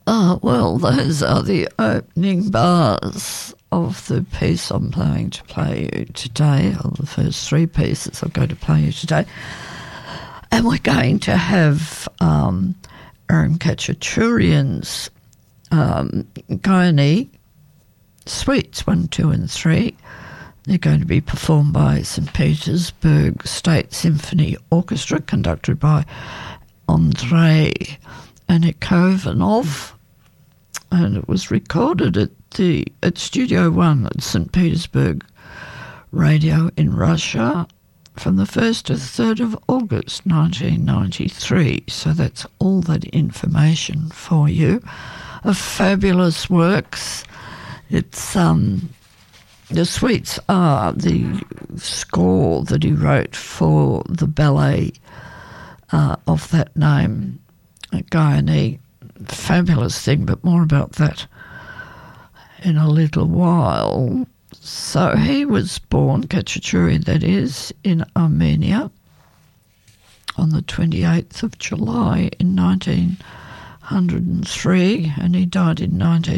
Well, those are the opening bars of the piece I'm planning to play you today, or the first three pieces I'm going to play you today. And we're going to have Aram Khachaturian's Guyanese Suites 1, 2 and 3. They're going to be performed by St. Petersburg State Symphony Orchestra, conducted by Andrei Anikovanov, and it was recorded at Studio One at St. Petersburg Radio in Russia from the 1st to the 3rd of August 1993. So that's all that information for you of fabulous works. It's the suites are the score that he wrote for the ballet of that name, Guyanese. Fabulous thing, but more about that in a little while. So he was born, Khachaturian that is, in Armenia on the 28th of July in 1903, and he died in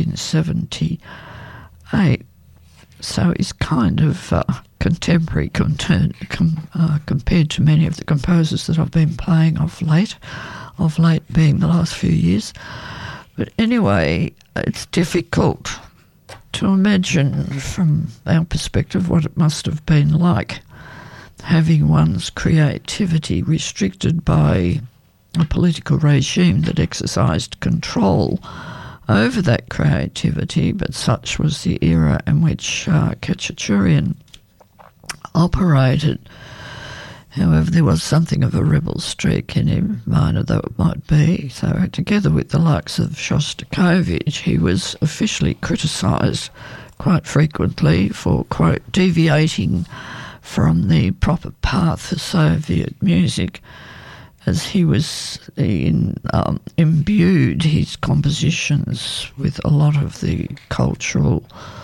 1978. So he's kind of contemporary compared to many of the composers that I've been playing of late being the last few years. But anyway, it's difficult to imagine from our perspective what it must have been like having one's creativity restricted by a political regime that exercised control over that creativity, but such was the era in which Khachaturian operated. However, there was something of a rebel streak in him, minor though it might be. So together with the likes of Shostakovich, he was officially criticised quite frequently for, quote, deviating from the proper path for Soviet music, as he was imbued his compositions with a lot of the cultural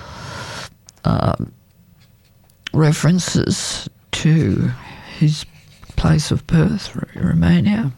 references to his place of birth, Romania.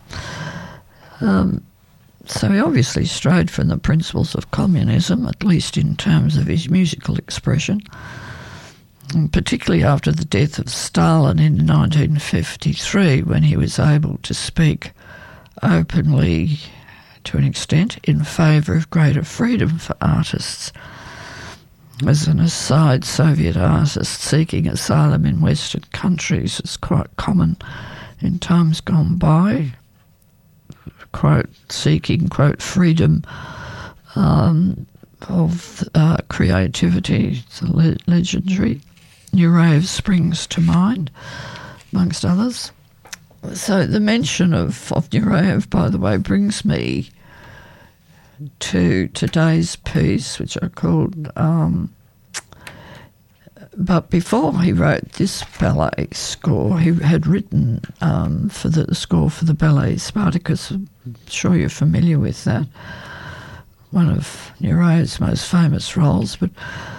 So he obviously strayed from the principles of communism, at least in terms of his musical expression, and particularly after the death of Stalin in 1953, when he was able to speak openly, to an extent, in favour of greater freedom for artists. As an aside, Soviet artists seeking asylum in Western countries is quite common in times gone by, quote, seeking, quote, freedom of creativity. It's legendary. Nureyev springs to mind, amongst others. So the mention of Nureyev, by the way, brings me to today's piece, which I called but before he wrote this ballet score, he had written for the score for the ballet Spartacus. I'm sure you're familiar with that, one of Nureyev's most famous roles. But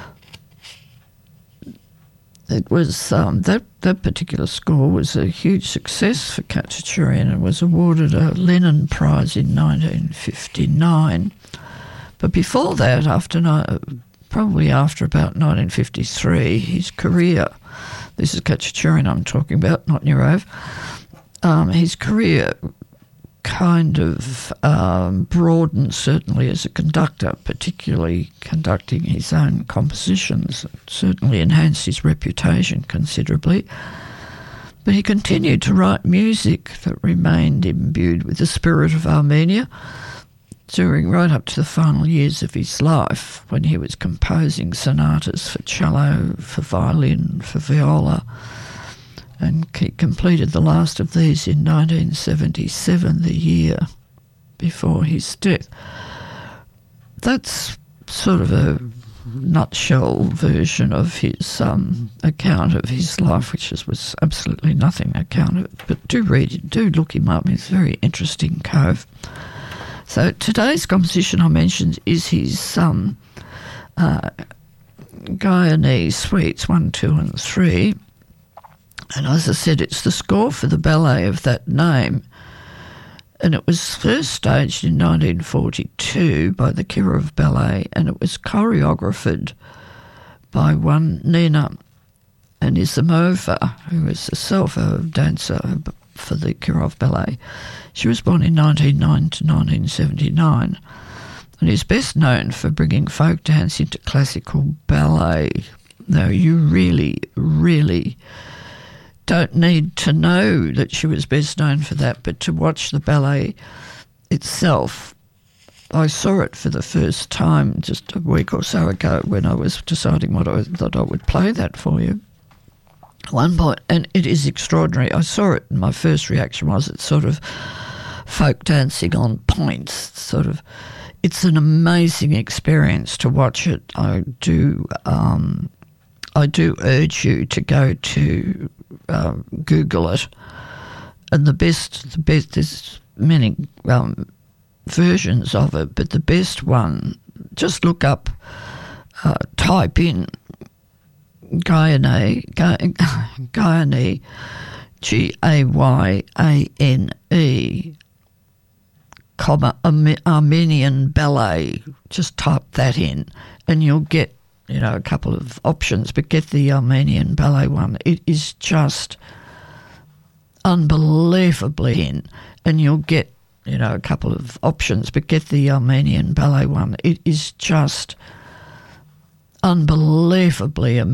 it was that particular score was a huge success for Khachaturian and was awarded a Lenin Prize in 1959. But before that, probably after about 1953, his career, this is Khachaturian I'm talking about, not Nureyev, his career kind of broadened, certainly as a conductor, particularly conducting his own compositions. It certainly enhanced his reputation considerably. But he continued to write music that remained imbued with the spirit of Armenia during right up to the final years of his life, when he was composing sonatas for cello, for violin, for viola, and he completed the last of these in 1977, the year before his death. That's sort of a nutshell version of his account of his life, which was absolutely nothing account of it. But do read it, do look him up. He's a very interesting cove. So today's composition I mentioned is his Guyanese Suites 1, 2 and 3. And as I said, it's the score for the ballet of that name. And it was first staged in 1942 by the Kirov Ballet, and it was choreographed by one Nina Anisimova, who was herself a dancer for the Kirov Ballet. She was born in 1909 to 1979 and is best known for bringing folk dance into classical ballet. Now, you really, really don't need to know that she was best known for that, but to watch the ballet itself, I saw it for the first time just a week or so ago when I was deciding what I thought I would play that for you. One point, and it is extraordinary. I saw it, and my first reaction was it's sort of folk dancing on points. Sort of, it's an amazing experience to watch it. I do urge you to go to Google it, and the best. There's many versions of it, but the best one, just look up, type in Gayane, Gayane, comma, Armenian ballet. Just type that in, and you'll get, a couple of options, but get the Armenian ballet one. It is just unbelievably in, and you'll get, a couple of options, but get the Armenian ballet one. It is just unbelievably amazing.